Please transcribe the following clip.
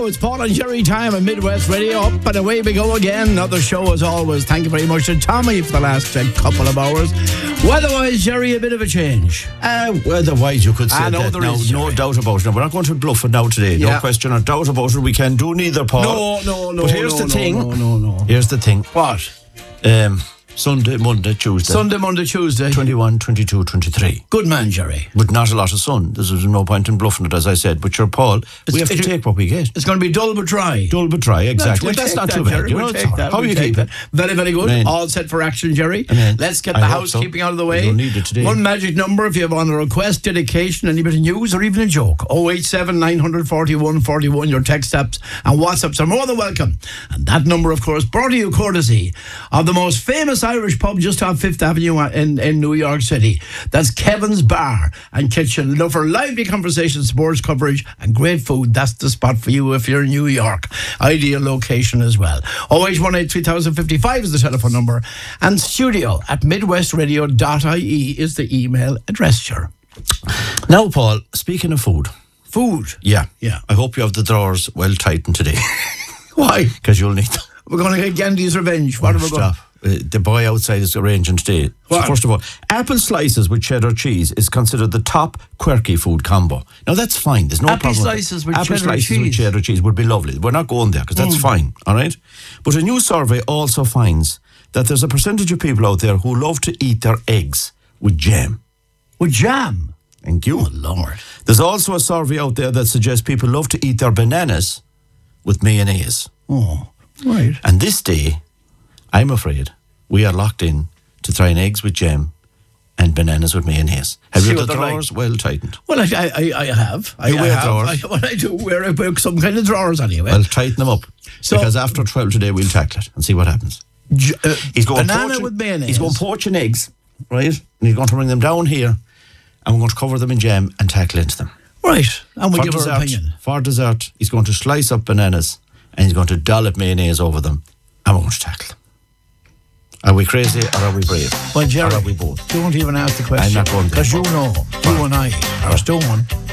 it's Paul and Jerry time on Midwest Radio. Up and away we go again. Another show as always. Thank you very much to Tommy for the last couple of hours. Weather-wise, Jerry, a bit of a change. Weather-wise, you could say that now. No doubt about it. Now, we're not going to bluff it now today. Yeah. No question or doubt about it. We can do neither, Paul. No. But here's the thing. No. Here's the thing. What? Sunday, Monday, Tuesday. 21, 22, 23. Good man, Jerry. With not a lot of sun. There's no point in bluffing it, as I said. But Paul, we have to take what we get. It's going to be dull but dry. Dull but dry, exactly. That's not too bad. How are you keeping? Very, very good. Amen. All set for action, Jerry. Amen. Let's get the housekeeping out of the way. We don't need it today. One magic number if you have on a request, dedication, any bit of news or even a joke. 087 941 41. Your text apps and WhatsApps are more than welcome. And that number, of course, brought to you courtesy of the most famous Irish pub just off 5th Avenue in New York City. That's Kevin's Bar and Kitchen. Look for lively conversation, sports coverage and great food. That's the spot for you if you're in New York. Ideal location as well. 0818 3055 is the telephone number. And studio at midwestradio.ie is the email address, sure. Now, Paul, speaking of food. Food? Yeah. I hope you have the drawers well tightened today. Why? Because you'll need them. We're going to get Gandhi's revenge. What are we going to... The boy outside is arranging today. So first of all, apple slices with cheddar cheese is considered the top quirky food combo. Now that's fine. There's no problem. Apple slices with cheddar cheese would be lovely. We're not going there because that's fine. All right. But a new survey also finds that there's a percentage of people out there who love to eat their eggs with jam. With jam? Thank you. Oh, Lord. There's also a survey out there that suggests people love to eat their bananas with mayonnaise. Oh, right. And this day, I'm afraid we are locked in to trying eggs with jam and bananas with mayonnaise. Have you the drawers well tightened? Well, I have. You wear drawers? I do wear some kind of drawers anyway. Well, tighten them up. Because after 12 today, we'll tackle it and see what happens. He's going banana with mayonnaise. He's going poaching eggs, right? And he's going to bring them down here and we're going to cover them in jam and tackle into them. Right. And we'll give our opinion. For dessert, he's going to slice up bananas and he's going to dollop mayonnaise over them and we're going to tackle them. Are we crazy or are we brave? Well, Jerry, or are we both? Don't even ask the question. I'm not going to. Because you know, you and I are stone